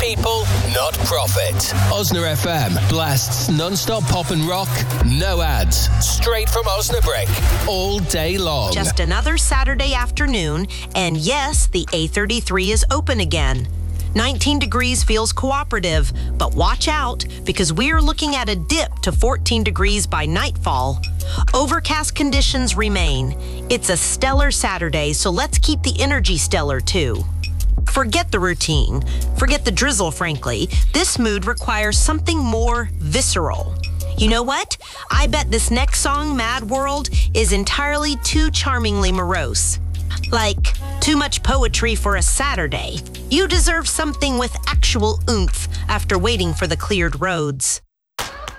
people, not profit. Osna FM blasts non-stop pop and rock, no ads, straight from Osnabrück, all day long. Just another Saturday afternoon, and yes, the A33 is open again. 19 degrees feels cooperative, but watch out because we're looking at a dip to 14 degrees by nightfall. Overcast conditions remain. It's a stellar Saturday, so let's keep the energy stellar too. Forget the routine. Forget the drizzle, frankly. This mood requires something more visceral. You know what? I bet this next song, Mad World, is entirely too charmingly morose. Like, too much poetry for a Saturday. You deserve something with actual oomph after waiting for the cleared roads.